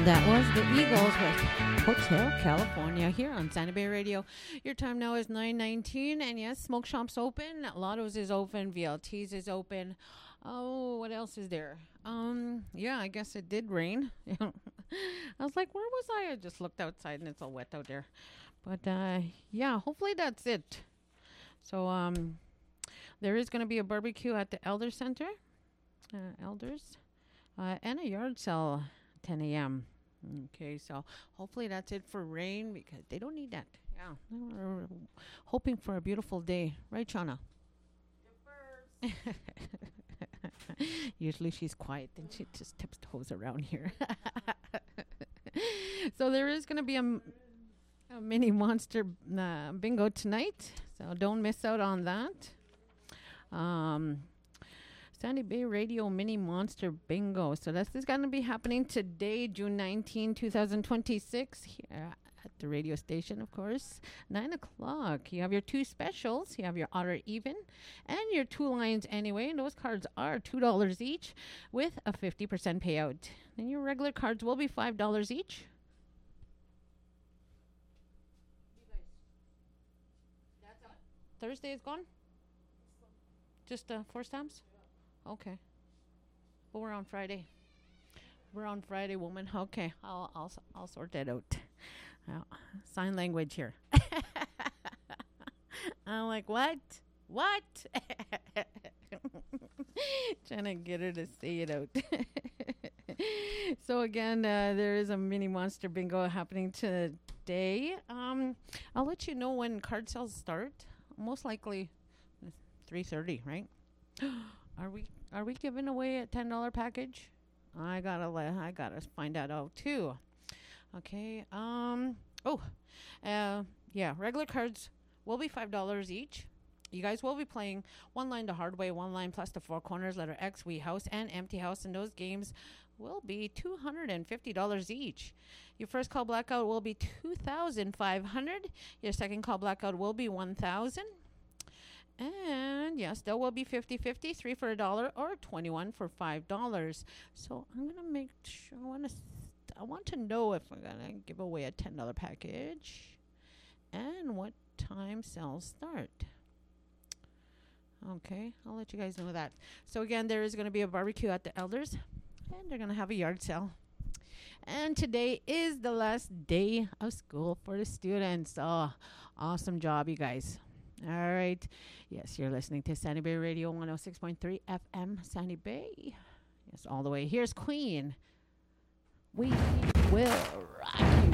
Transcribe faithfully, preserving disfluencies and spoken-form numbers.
That was the Eagles with Hotel California here on Santa Bay Radio. Your time now is nine nineteen, and yes, Smoke Shop's open, Lotto's is open, V L T's is open. Oh, what else is there? Um, yeah, I guess it did rain. I was like, where was I? I just looked outside and it's all wet out there. But uh, yeah, hopefully that's it. So um, there is going to be a barbecue at the Elder Center, uh, Elders, uh, and a yard sale ten a.m. Okay, so hopefully that's it for rain because they don't need that. Yeah, we're hoping for a beautiful day. Right, Shauna? Usually she's quiet and she just tips toes around here. So there is going to be a, a mini monster uh, bingo tonight. So don't miss out on that. Um... Sandy Bay Radio Mini Monster Bingo. So this is going to be happening today, June nineteenth, twenty twenty-six, here at the radio station, of course. nine o'clock. You have your two specials. You have your odd or even and your two lines anyway. And those cards are two dollars each with a fifty percent payout. And your regular cards will be five dollars each. Thursday is gone? Just uh, four stamps? Okay. But we're on Friday. We're on Friday, woman. Okay. I'll I'll I'll sort that out. Uh, sign language here. I'm like, what? What? Trying to get her to say it out. So again, uh, there is a mini monster bingo happening today. Um, I'll let you know when card sales start. Most likely three thirty, right? Are we are we giving away a ten dollar package? I gotta let I gotta find that out too. Okay. Um. Oh. Uh. Yeah. Regular cards will be five dollars each. You guys will be playing one line the hard way, one line plus the four corners, letter X, Wee House, and Empty House, and those games will be two hundred and fifty dollars each. Your first call blackout will be two thousand five hundred. Your second call blackout will be one thousand. And yes, there will be fifty-fifty, three for a dollar or twenty-one for five dollars. So I'm going to make sure, I want to st- I want to know if I'm going to give away a ten dollar package and what time sales start. Okay, I'll let you guys know that. So again, there is going to be a barbecue at the Elders, and they're going to have a yard sale. And today is the last day of school for the students. Oh, awesome job, you guys. All right. Yes, you're listening to Sandy Bay Radio one oh six point three F M, Sandy Bay. Yes, all the way. Here's Queen. We will rock.